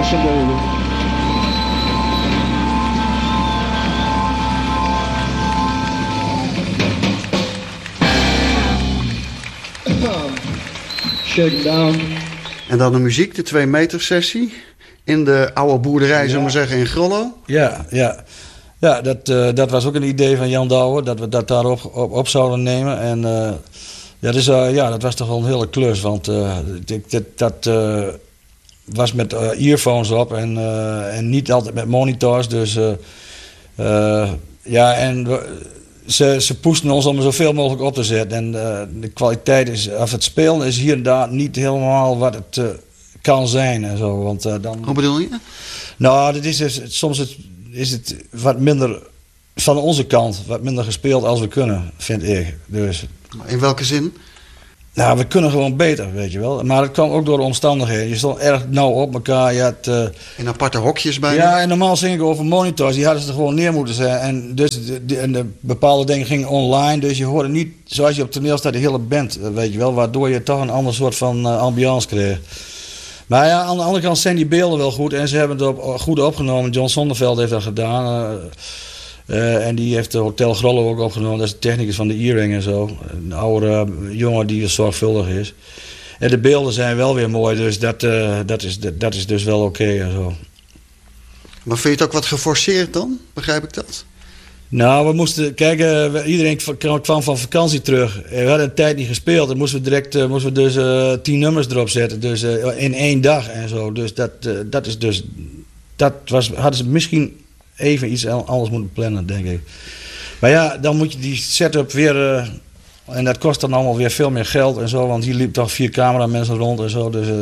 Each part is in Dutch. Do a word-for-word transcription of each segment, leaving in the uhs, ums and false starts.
possible. Shake down. En dan de muziek, de twee meter sessie. In de oude boerderij, ja. zullen we maar zeggen, in Grollo. Ja, ja. Ja, dat, uh, dat was ook een idee van Jan Douwe, dat we dat daarop op, op zouden nemen. En uh, ja, dus, uh, ja, dat was toch wel een hele klus, want uh, dat, dat uh, was met uh, earphones op en, uh, en niet altijd met monitors. Dus uh, uh, ja, en we, ze, ze poesten ons om er zoveel mogelijk op te zetten. En uh, de kwaliteit is, of het spelen is hier en daar niet helemaal wat het uh, kan zijn en zo. Want, uh, dan... Hoe bedoel je? Nou, dit is dus, soms het, is het wat minder van onze kant, wat minder gespeeld als we kunnen, vind ik. Dus, in welke zin? Nou, we kunnen gewoon beter, weet je wel. Maar het kwam ook door de omstandigheden. Je stond erg nauw op elkaar. Je had, uh... in aparte hokjes bijna? Ja, en normaal zing ik over monitors. Die hadden ze er gewoon neer moeten zijn. En, dus de, de, en de bepaalde dingen gingen online. Dus je hoorde niet, zoals je op toneel staat, de hele band, weet je wel. Waardoor je toch een ander soort van uh, ambiance kreeg. Maar ja, aan de andere kant zijn die beelden wel goed. En ze hebben het op, goed opgenomen. John Zonneveld heeft dat gedaan. Uh, uh, en die heeft de Hotel Grollo ook opgenomen. Dat is de technicus van de E-Ring en zo. Een oude uh, jongen die zorgvuldig is. En de beelden zijn wel weer mooi. Dus dat, uh, dat, is, dat, dat is dus wel oké okay en zo. Maar vind je het ook wat geforceerd dan? Begrijp ik dat? Nou, we moesten... Kijk, uh, iedereen kwam van vakantie terug. We hadden een tijd niet gespeeld. Dan moesten we direct uh, moesten we dus uh, tien nummers erop zetten. Dus uh, in één dag en zo. Dus dat, uh, dat is dus... Dat was, hadden ze misschien even iets anders moeten plannen, denk ik. Maar ja, dan moet je die setup weer... Uh, en dat kost dan allemaal weer veel meer geld en zo. Want hier liep toch vier cameramensen rond en zo. Dus, uh...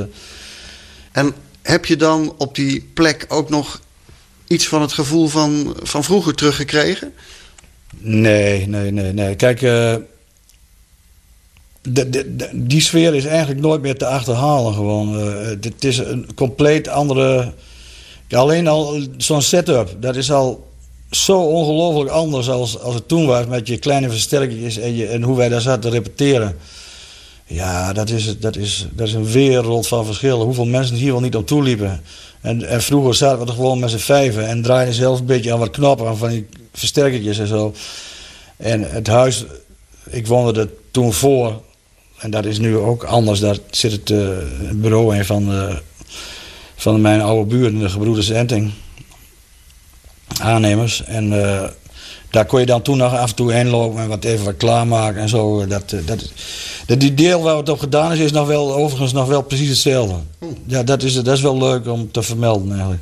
En heb je dan op die plek ook nog iets van het gevoel van, van vroeger teruggekregen? Nee, nee, nee, nee. Kijk, uh, de, de, de, die sfeer is eigenlijk nooit meer te achterhalen gewoon. Uh, het is een compleet andere... Alleen al zo'n setup, dat is al zo ongelooflijk anders als, als het toen was... met je kleine versterkertjes en, je, en hoe wij daar zaten te repeteren. Ja, dat is, dat, is, dat is een wereld van verschillen. Hoeveel mensen hier wel niet op toeliepen. En, en vroeger zaten we er gewoon met z'n vijven... en draaiden zelfs een beetje aan wat knoppen, aan van die versterkertjes en zo. En het huis, ik woonde er toen voor... en dat is nu ook anders. Daar zit het uh, bureau in van, uh, van mijn oude buurt, de gebroeders Enting. Aannemers. En uh, daar kon je dan toen nog af en toe heen lopen en wat even wat klaarmaken en zo. Dat, uh, dat, dat, die deel waar het op gedaan is, is nog wel, overigens nog wel precies hetzelfde. Ja, dat is, dat is wel leuk om te vermelden eigenlijk.